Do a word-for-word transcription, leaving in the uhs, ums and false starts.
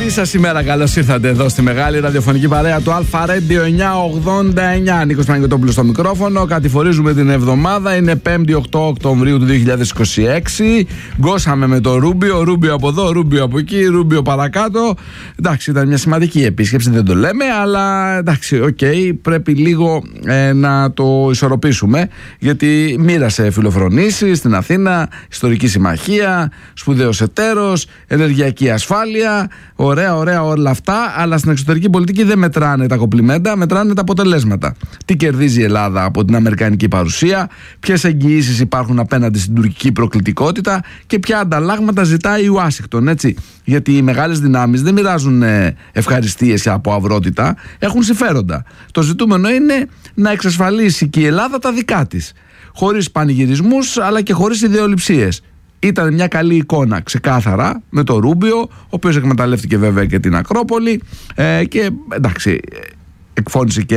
Καλή σας ημέρα, καλώς ήρθατε εδώ στη μεγάλη ραδιοφωνική παρέα του Αλφα Radio εννιακόσια ογδόντα εννιά. Νίκος Παναγιωτόπουλος στο μικρόφωνο. Κατηφορίζουμε την εβδομάδα. Είναι πέμπτη οκτώ Οκτωβρίου του δύο χιλιάδες είκοσι έξι. Γκώσαμε με το Ρούμπιο. Ρούμπιο από εδώ, Ρούμπιο από εκεί, Ρούμπιο παρακάτω. Εντάξει, ήταν μια σημαντική επίσκεψη, δεν το λέμε, αλλά εντάξει, οκ, okay, πρέπει λίγο ε, να το ισορροπήσουμε. Γιατί μοίρασε φιλοφρονήσεις στην Αθήνα, ιστορική συμμαχία, σπουδαίος εταίρος, ενεργειακή ασφάλεια. Ωραία, ωραία όλα αυτά, αλλά στην εξωτερική πολιτική δεν μετράνε τα κομπλιμέντα, μετράνε τα αποτελέσματα. Τι κερδίζει η Ελλάδα από την αμερικανική παρουσία, ποιες εγγυήσεις υπάρχουν απέναντι στην τουρκική προκλητικότητα και ποια ανταλλάγματα ζητάει η Ουάσιγκτον, έτσι. Γιατί οι μεγάλες δυνάμεις δεν μοιράζουν ευχαριστίες από αυρότητα, έχουν συμφέροντα. Το ζητούμενο είναι να εξασφαλίσει και η Ελλάδα τα δικά της, χωρίς πανηγυρισμούς αλλά και χωρίς ιδεολειψίες. Ήταν μια καλή εικόνα, ξεκάθαρα, με το Ρούμπιο, ο οποίος εκμεταλλεύτηκε βέβαια και την Ακρόπολη ε, και εντάξει, εκφώνησε και